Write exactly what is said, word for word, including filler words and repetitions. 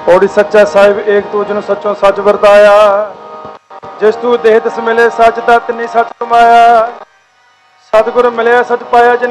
ਔੜੀ ਸੱਚਾ ਸਾਹਿਬ ਏਕ ਤੂੰ ਜਨ ਸੱਚੋਂ ਸੱਚ ਵਰਤਾਇਆ। ਜਿਸ ਤੂੰ ਦੇਹ ਤਿਸ ਮਿਲੇ ਸੱਚ ਦਾ ਤਿੰਨੀ ਸੱਚ ਕਮਾਇਆ। ਸਤਿਗੁਰ ਮਿਲਿਆ ਸੱਚ ਪਾਇਆ ਜਿਨ